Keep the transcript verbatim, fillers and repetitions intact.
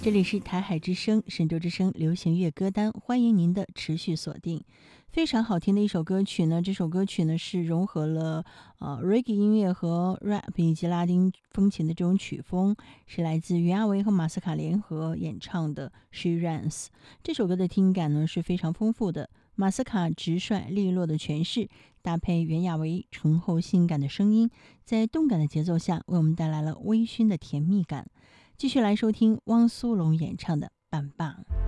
这里是台海之声、神州之声流行乐歌单，欢迎您的持续锁定。非常好听的一首歌曲呢，这首歌曲呢是融合了呃 reggae 音乐和 rap 以及拉丁风情的这种曲风，是来自袁娅维和马斯卡联合演唱的 She Runs。 这首歌的听感呢是非常丰富的，马斯卡直率利落的诠释，搭配袁娅维醇厚性感的声音，在动感的节奏下为我们带来了微醺的甜蜜感。继续来收听汪苏泷演唱的《棒棒》。